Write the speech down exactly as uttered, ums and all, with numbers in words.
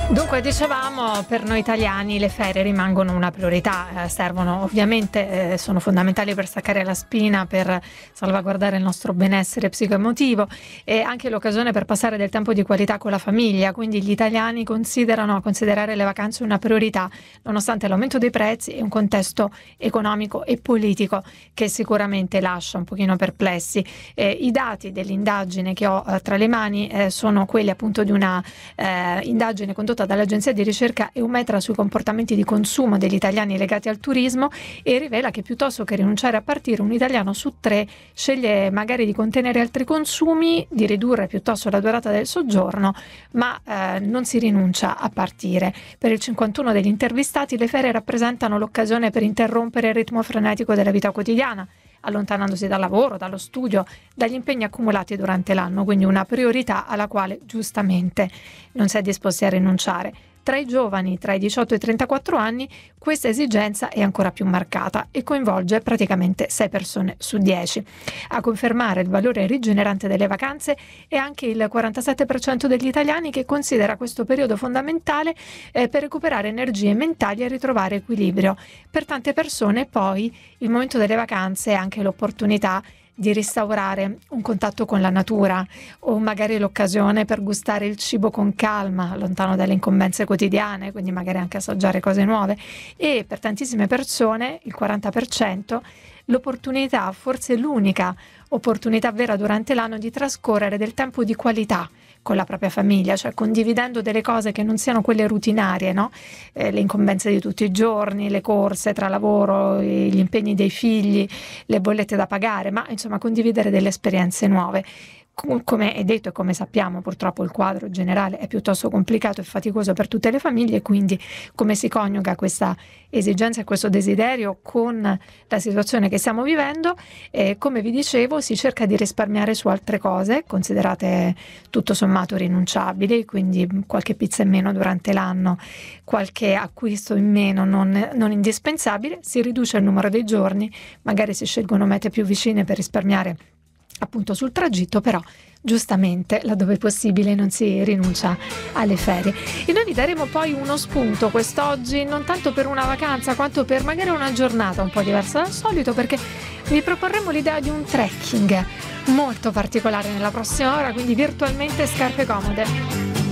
Dunque, dicevamo, per noi italiani le ferie rimangono una priorità, eh, servono ovviamente, eh, sono fondamentali per staccare la spina, per salvaguardare il nostro benessere psicoemotivo e anche l'occasione per passare del tempo di qualità con la famiglia, quindi gli italiani considerano considerare le vacanze una priorità, nonostante l'aumento dei prezzi e un contesto economico e politico che sicuramente lascia un pochino perplessi. Eh, I dati dell'indagine che ho eh, tra le mani eh, sono quelli appunto di una eh, indagine condotta dall'agenzia di ricerca Eumetra sui comportamenti di consumo degli italiani legati al turismo e rivela che piuttosto che rinunciare a partire, un italiano su tre sceglie magari di contenere altri consumi, di ridurre piuttosto la durata del soggiorno, ma eh, non si rinuncia a partire. Per il cinquantuno degli intervistati le ferie rappresentano l'occasione per interrompere il ritmo frenetico della vita quotidiana, allontanandosi dal lavoro, dallo studio, dagli impegni accumulati durante l'anno, quindi una priorità alla quale giustamente non si è disposti a rinunciare. Tra i giovani tra i diciotto e i trentaquattro anni questa esigenza è ancora più marcata e coinvolge praticamente sei persone su dieci. A confermare il valore rigenerante delle vacanze è anche il quarantasette per cento degli italiani, che considera questo periodo fondamentale eh, per recuperare energie mentali e ritrovare equilibrio. Per tante persone poi il momento delle vacanze è anche l'opportunità di restaurare un contatto con la natura o magari l'occasione per gustare il cibo con calma, lontano dalle incombenze quotidiane, quindi magari anche assaggiare cose nuove. E per tantissime persone, il quaranta per cento, l'opportunità, forse l'unica opportunità vera durante l'anno, di trascorrere del tempo di qualità con la propria famiglia, cioè condividendo delle cose che non siano quelle rutinarie, no? Eh, le incombenze di tutti i giorni, le corse tra lavoro, gli impegni dei figli, le bollette da pagare, ma insomma condividere delle esperienze nuove. Come è detto e come sappiamo, purtroppo il quadro generale è piuttosto complicato e faticoso per tutte le famiglie, quindi come si coniuga questa esigenza e questo desiderio con la situazione che stiamo vivendo? Eh, come vi dicevo, si cerca di risparmiare su altre cose considerate tutto sommato rinunciabili, quindi qualche pizza in meno durante l'anno, qualche acquisto in meno non, non indispensabile, si riduce il numero dei giorni, magari si scelgono mete più vicine per risparmiare appunto sul tragitto, però giustamente laddove possibile non si rinuncia alle ferie. E noi vi daremo poi uno spunto quest'oggi, non tanto per una vacanza quanto per magari una giornata un po' diversa dal solito, perché vi proporremo l'idea di un trekking molto particolare nella prossima ora, quindi virtualmente scarpe comode.